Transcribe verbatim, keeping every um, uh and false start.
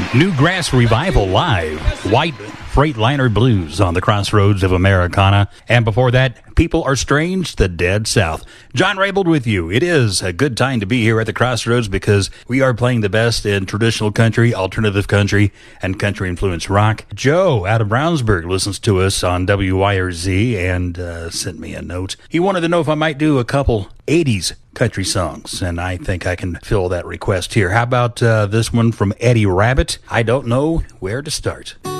Newgrass Revival live, White Freightliner Blues on the Crossroads of Americana. And before that, People Are Strange, The Dead South. John Raybould with you. It is a good time to be here at the Crossroads because we are playing the best in traditional country, alternative country, and country-influenced rock. Joe out of Brownsburg listens to us on W Y R Z and uh, sent me a note. He wanted to know if I might do a couple eighties country songs, and I think I can fill that request here. How about uh, this one from Eddie Rabbitt? I Don't Know Where to Start.